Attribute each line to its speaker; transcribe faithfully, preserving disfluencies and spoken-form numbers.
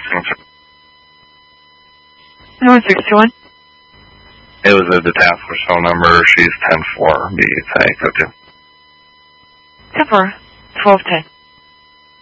Speaker 1: one six two one.
Speaker 2: It was a the task force phone number. She's ten four. Be thank you.
Speaker 1: ten four. twelve ten.